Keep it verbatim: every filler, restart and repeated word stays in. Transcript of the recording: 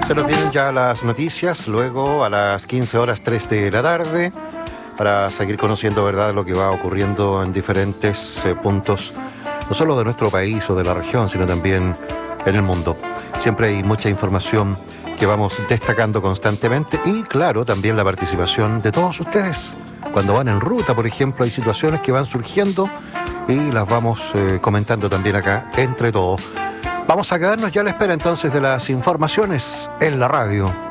Se nos vienen ya las noticias, luego a las quince horas tres de la tarde, para seguir conociendo, ¿verdad?, lo que va ocurriendo en diferentes eh, puntos, no solo de nuestro país o de la región, sino también en el mundo. Siempre hay mucha información que vamos destacando constantemente y, claro, también la participación de todos ustedes. Cuando van en ruta, por ejemplo, hay situaciones que van surgiendo y las vamos eh, comentando también acá entre todos. Vamos a quedarnos ya a la espera entonces de las informaciones en la radio.